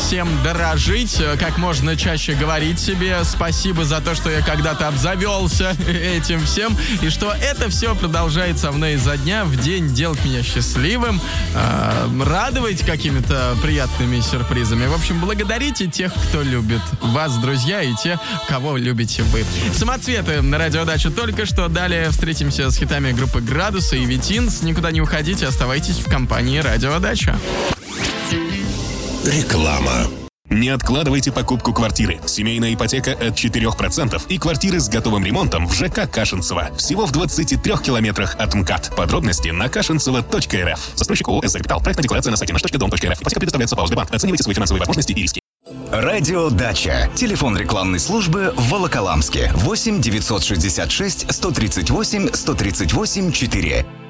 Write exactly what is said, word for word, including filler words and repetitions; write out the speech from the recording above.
всем дорожить, как можно чаще говорить себе спасибо за то, что я когда-то обзавелся этим всем, и что это все продолжает со мной изо дня в день делать меня счастливым, э, радовать какими-то приятными сюрпризами. В общем, благодарите тех, кто любит вас, друзья, и те, кого любите вы. Самоцветы на радиодачу только что. Далее встретимся с хитами группы «Градусы» и «Витинс». Никуда не уходите, оставайтесь в компании «Радиодача». Реклама. Не откладывайте покупку квартиры. Семейная ипотека от четырех процентов и квартиры с готовым ремонтом в ЖК Кашинцево. Всего в двадцати трёх километрах от МКАД. Подробности на кашинцево точка эр эф. Застройщик ООО «СЗ Капитал». Проектная декларация на сайте наш точка дом точка эр эф. Ипотека предоставляется по Сбербанк. Оценивайте свои финансовые возможности и риски. Радиодача. Телефон рекламной службы в Волоколамске. восемь девятьсот шестьдесят шесть сто тридцать восемь сто тридцать восемь четыре.